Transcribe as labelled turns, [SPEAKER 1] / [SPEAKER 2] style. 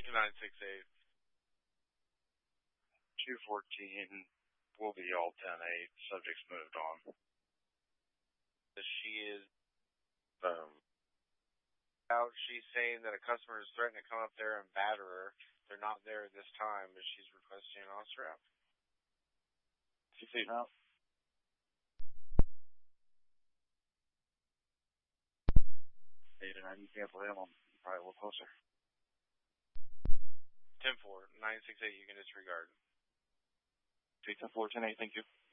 [SPEAKER 1] 968.
[SPEAKER 2] 214 will be all 10-8. Subject's moved on.
[SPEAKER 1] She is out. She's saying that a customer is threatening to come up there and batter her. They're not there at this time, but she's requesting an officer out.
[SPEAKER 2] 6-8 now. 8 and 9, you cancel him. I'm probably a little closer.
[SPEAKER 1] 10-4, 968, you can disregard.
[SPEAKER 2] 10-4, 10-8, thank you.